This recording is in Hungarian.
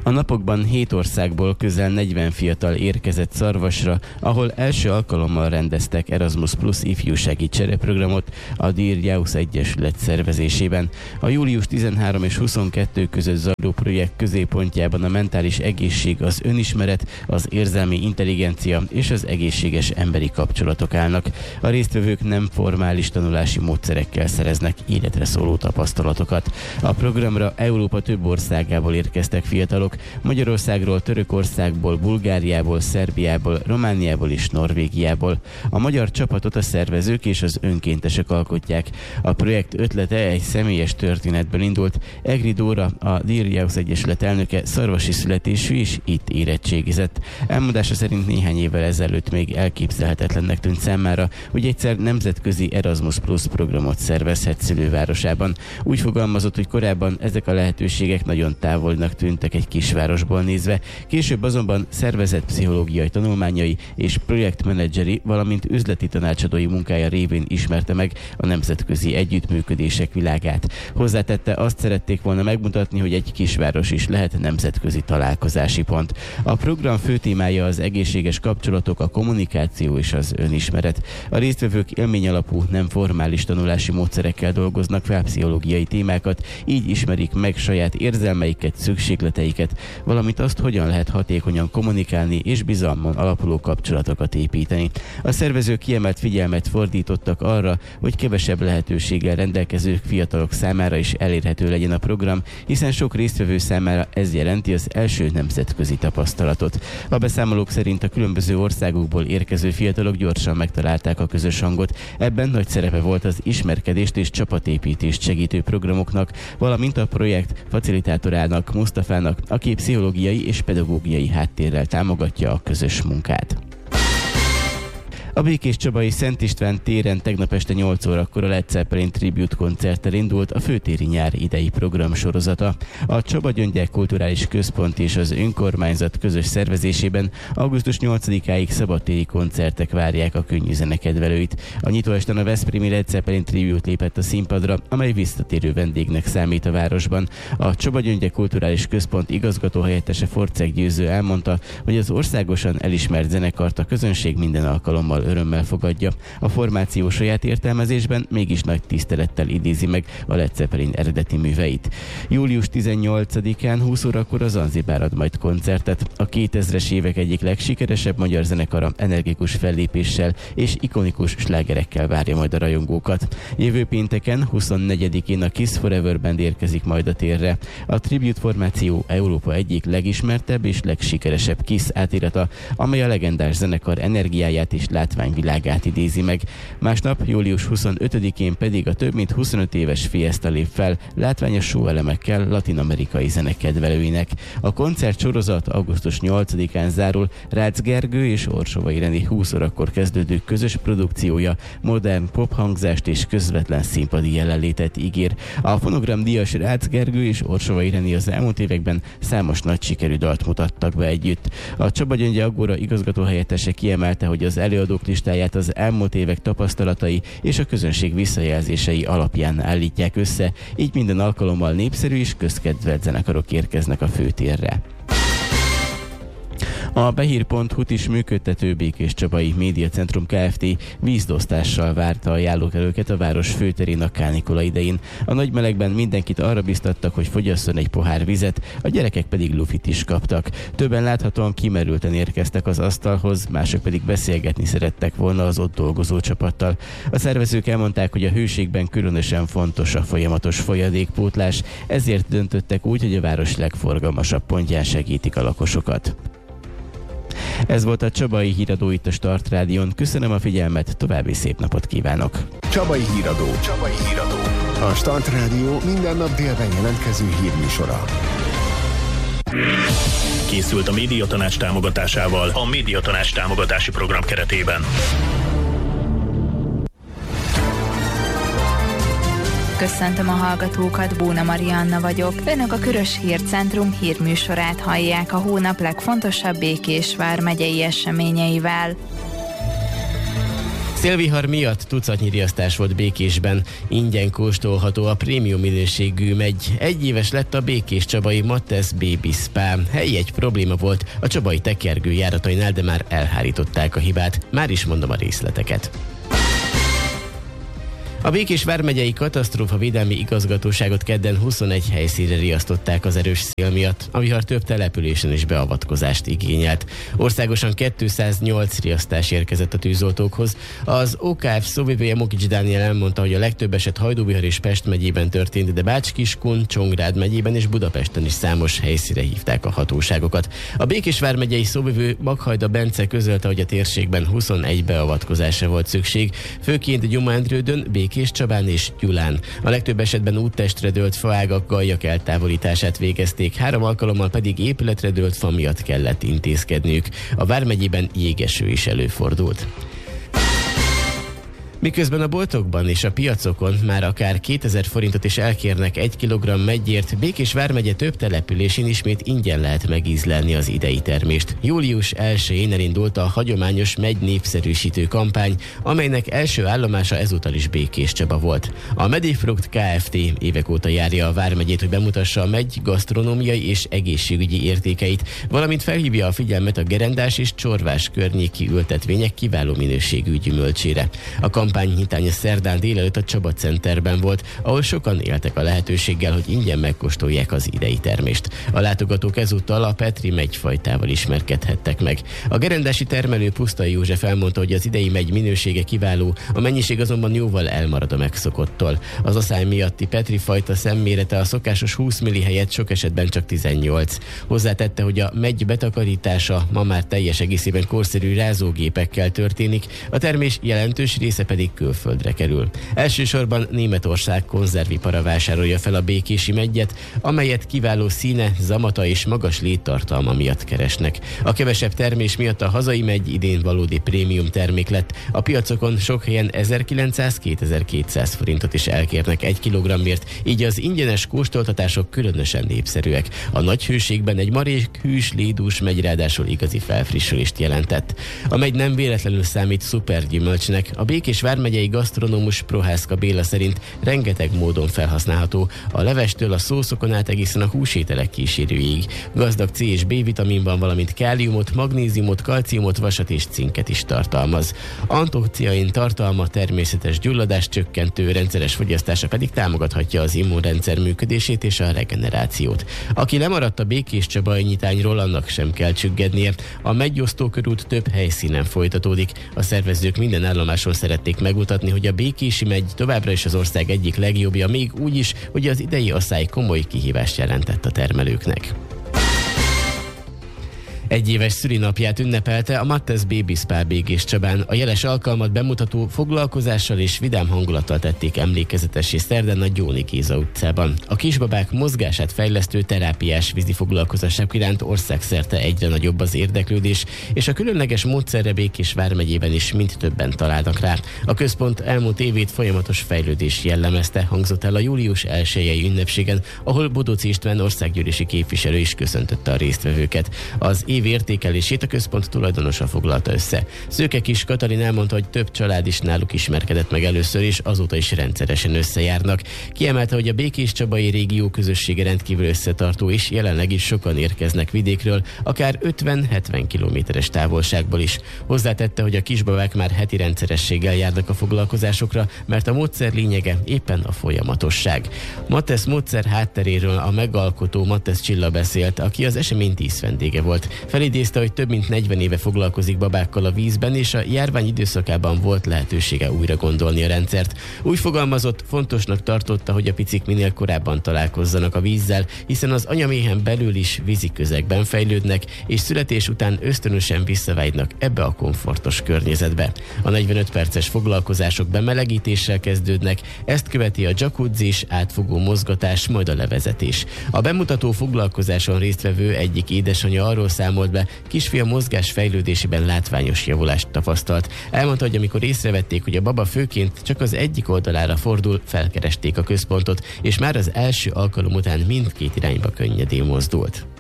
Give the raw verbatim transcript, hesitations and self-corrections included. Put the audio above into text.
A napokban hét országból közel negyven fiatal érkezett Szarvasra, ahol első alkalommal rendeztek Erasmus Plus ifjúsági csereprogramot a Dear Youth Egyesület szervezésében. A július tizenharmadika és huszonkettő között zajló projekt középpontjában a mentális egészség, az önismeret, az érzelmi intelligencia és az egészséges emberi kapcsolatok állnak. A résztvevők nem formális tanulási módszerekkel szereznek életre szóló tapasztalatokat. A programra Európa több országából érkeztek fiatalok, Magyarországról, Törökországból, Bulgáriából, Szerbiából, Romániából és Norvégiából. A magyar csapatot a szervezők és az önkéntesek alkotják. A projekt ötlete egy személyes történetből indult. Egri Dóra, a Dear Youth Egyesület elnöke, szarvasi születésű és itt érettségizett. Elmondása szerint néhány évvel ezelőtt még elképzelhetetlennek tűnt számára, hogy egyszer nemzetközi Erasmus Plus programot szervezhet szülővárosában. Úgy fogalmazott, hogy korábban ezek a lehetőségek nagyon távolnak tűntek egy kisvárosból nézve, később azonban szervezett pszichológiai tanulmányai és projektmenedzseri, valamint üzleti tanácsadói munkája révén ismerte meg a nemzetközi együttműködések világát. Hozzátette, azt szerették volna megmutatni, hogy egy kisváros is lehet nemzetközi találkozási pont. A program fő témája az egészséges kapcsolatok, a kommunikáció és az önismeret. A résztvevők élményalapú, nem formális tanulási módszerekkel dolgoznak fel pszichológiai témákat, így ismerik meg saját érzelmeiket, szükségleteiket, valamint azt, hogyan lehet hatékonyan kommunikálni és bizalmon alapuló kapcsolatokat építeni. A szervezők kiemelt figyelmet fordítottak arra, hogy kevesebb lehetőséggel rendelkező fiatalok számára is elérhető legyen a program, hiszen sok résztvevő számára ez jelenti az első nemzetközi tapasztalatot. A beszámolók szerint a különböző országokból érkező fiatalok gyorsan megtalálták a közös hangot. Ebben nagy szerepe volt az ismerkedést és csapatépítést segítő programoknak, valamint a projekt facilitátorának, Mustafának, aki pszichológiai és pedagógiai háttérrel támogatja a közös munkát. A Békéscsabai Szent István téren tegnap este nyolc órakor a Led Zeppelin Tribute koncerttel indult a főtéri nyár idei program sorozata. A Csaba Gyöngyek Kulturális Központ és az önkormányzat közös szervezésében augusztus nyolcadikáig szabadtéri koncertek várják a könnyű zene kedvelőit. A nyitóesten a veszprémi Led Zeppelin Tribute lépett a színpadra, amely visszatérő vendégnek számít a városban. A Csaba Gyöngyek Kulturális Központ igazgató helyettese Forczek Győző elmondta, hogy az országosan elismert zenekart a közönség minden alkalommal örömmel fogadja. A formáció saját értelmezésben mégis nagy tisztelettel idézi meg a Led Zeppelin eredeti műveit. július tizennyolcadikán húsz órakor a Zanzibár ad majd koncertet. A kétezres évek egyik legsikeresebb magyar zenekara energikus fellépéssel és ikonikus slágerekkel várja majd a rajongókat. Jövő pénteken, huszonnegyedikén a Kiss Forever Band érkezik majd a térre. A Tribute formáció Európa egyik legismertebb és legsikeresebb Kiss átirata, amely a legendás zenekar energiáját és látványvilágát idézi meg. Másnap, július huszonötödikén pedig a több mint huszonöt éves Fiesta lép fel látványos show elemekkel latin-amerikai zenekedvelőinek. A koncert sorozat augusztus nyolcadikán zárul. Rácz Gergő és Orsova Ireni húsz órakor kezdődő közös produkciója modern pophangzást és közvetlen színpadi jelenlétet ígér. A fonogramdíjas Rácz Gergő és Orsova Ireni az elmúlt években számos nagy sikerű dalt mutattak be együtt. A Csaba Gyöngye Agóra igazgató helyettese kiemelte, hogy az előadók listáját az elmúlt évek tapasztalatai és a közönség visszajelzései alapján állítják össze, így minden alkalommal népszerű és közkedvelt zenekarok érkeznek a főtérre. A Behír pont hu-t is működtető Békéscsabai Médiacentrum Kft. Vízdosztással várta a járókelőket a város főterén a kánikula idején. A nagy melegben mindenkit arra biztattak, hogy fogyasszon egy pohár vizet, a gyerekek pedig lufit is kaptak. Többen láthatóan kimerülten érkeztek az asztalhoz, mások pedig beszélgetni szerettek volna az ott dolgozó csapattal. A szervezők elmondták, hogy a hőségben különösen fontos a folyamatos folyadékpótlás, ezért döntöttek úgy, hogy a város legforgalmasabb pontján segítik a lakosokat. Ez volt a Csabai Híradó itt a Start Rádión. Köszönöm a figyelmet, további szép napot kívánok! Csabai Híradó. Csabai Híradó. A Start Rádió minden nap délben jelentkező hírműsora. Készült a Médiatanács támogatásával a Médiatanács támogatási program keretében. Köszöntöm a hallgatókat, Bóna Marianna vagyok. Önök a Körös Hírcentrum hírműsorát hallják a hónap legfontosabb Békés vármegyei eseményeivel. Szélvihar miatt tucatnyi riasztás volt Békésben. Ingyen kóstolható a prémium minőségű megy. Egy éves lett a békéscsabai Mattesz Baby Spa. Helyi egy probléma volt a csabai tekergő járatainál, de már elhárították a hibát. Már is mondom a részleteket. A Békés vármegyei katasztrófavédelmi igazgatóságot kedden huszonegy helyszínre riasztották az erős szél miatt. A vihar több településen is beavatkozást igényelt. Országosan kétszáznyolc riasztás érkezett a tűzoltókhoz. Az o ká ef szóvivője Mokics Dániel elmondta, hogy a legtöbb eset Hajdúbihar és Pest megyében történt, de Bács-Kiskun, Csongrád megyében és Budapesten is számos helyszínre hívták a hatóságokat. A Békés vármegyei szóvivő Maghajda Bence közölte, hogy a térségben huszonegy beavatkozásra volt szükség, főként Gyuma-Endrődön, Békéscsabán és Gyulán. A legtöbb esetben úttestre dőlt faágak, gallyak eltávolítását végezték, három alkalommal pedig épületre dőlt fa miatt kellett intézkedniük. A vármegyében jégeső is előfordult. Miközben a boltokban és a piacokon már akár kétezer forintot is elkérnek egy kilogramm meggyért, Békés vármegye több településén ismét ingyen lehet megízlelni az idei termést. július elsején elindult a hagyományos megy népszerűsítő kampány, amelynek első állomása ezúttal is Békéscsaba volt. A Medifrukt Kft. Évek óta járja a vármegyét, hogy bemutassa a megy gasztronómiai és egészségügyi értékeit, valamint felhívja a figyelmet a gerendás és csorvás környéki ültetvények kiváló minőségű gyümölcsére. A kampánynyitánya szerdán délelőtt a Csaba Centerben volt, ahol sokan éltek a lehetőséggel, hogy ingyen megkóstolják az idei termést. A látogatók ezúttal a Petri megyfajtával ismerkedhettek meg. A gerendási termelő Pusztai József elmondta, hogy az idei megy minősége kiváló, a mennyiség azonban jóval elmarad a megszokottól. Az aszály miatti Petri fajta szemmérete a szokásos húsz milli helyett sok esetben csak tizennyolc. Hozzátette, hogy a megy betakarítása ma már teljes egészében korszerű rázógépekkel történik, a termés jelentős része pedig külföldre kerül. Elsősorban Németország konzervipara vásárolja fel a békési meggyet, amelyet kiváló színe, zamata és magas léttartalma miatt keresnek. A kevesebb termés miatt a hazai megy idén valódi prémium termék lett. A piacokon sok helyen ezerkilencszáz-kétezer-kétszáz forintot is elkérnek egy kilogrammért, így az ingyenes kóstoltatások különösen népszerűek. A nagy hőségben egy marék hűs lédús megy ráadásul igazi felfrissülést jelentett. A megy nem véletlenül számít szupergyümölcsnek. A Békés vármegyei gasztronómus Prohászka Béla szerint rengeteg módon felhasználható, a levestől a szószokon át egészen a húsételek kísérőig. Gazdag C és B vitaminban, valamint káliumot, magnéziumot, kalciumot, vasat és cinket is tartalmaz. Antociain tartalma természetes gyulladás csökkentő, rendszeres fogyasztása pedig támogathatja az immunrendszer működését és a regenerációt. Aki lemaradt a Békéscsabai nyitányról, annak sem kell csüggednie. A megyosztókörút több helyszínen folytatódik. A szervezők minden állomáson szeretnék megmutatni, hogy a békési megy továbbra is az ország egyik legjobbja, még úgy is, hogy az idei aszály komoly kihívást jelentett a termelőknek. Egy éves szülinapját ünnepelte a Mattesz Baby Spa Békéscsabán. A jeles alkalmat bemutató foglalkozással és vidám hangulattal tették emlékezetessé szerdán a Gyóni Géza utcában. A kisbabák mozgását fejlesztő terápiás vízi foglalkozások iránt országszerte egyre nagyobb az érdeklődés, és a különleges módszerre Békés vármegyében is mind többen találnak rá. A központ elmúlt évét folyamatos fejlődés jellemezte, hangzott el a július elsejei ünnepségen, ahol Bodóczy István országgyűlési képviselő is köszöntötte a résztvevőket. Az év értékelését a központ tulajdonosa foglalta össze. Szőke Kis Katalin elmondta, hogy több család is náluk ismerkedett meg először, és azóta is rendszeresen összejárnak. Kiemelte, hogy a békéscsabai régió közössége rendkívül összetartó, és jelenleg is sokan érkeznek vidékről, akár ötven-hetven kilométeres távolságból is. Hozzátette, hogy a kisbabák már heti rendszerességgel járnak a foglalkozásokra, mert a módszer lényege éppen a folyamatosság. Mattesz módszer hátteréről a megalkotó Mattesz Csilla beszélt, aki az esemény díszvendége volt. Felidézte, hogy több mint negyven éve foglalkozik babákkal a vízben, és a járvány időszakában volt lehetősége újra gondolni a rendszert. Úgy fogalmazott, fontosnak tartotta, hogy a picik minél korábban találkozzanak a vízzel, hiszen az anyaméhen belül is vízi közegben fejlődnek, és születés után ösztönösen visszavágynak ebbe a komfortos környezetbe. A negyvenöt perces foglalkozások bemelegítéssel kezdődnek, ezt követi a jacuzzis, átfogó mozgatás, majd a levezetés. A bemutató foglalkozáson résztvevő egyik édesanyja arról számolt be, kisfia mozgás fejlődésében látványos javulást tapasztalt. Elmondta, hogy amikor észrevették, hogy a baba főként csak az egyik oldalára fordul, felkeresték a központot, és már az első alkalom után mindkét irányba könnyedén mozdult.